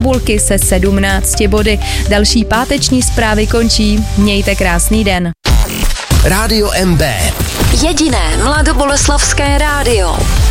tabulky se 17 body. Další páteční zprávy končí. Mějte krásný den. Rádio MB. Jediné mladoboleslavské rádio.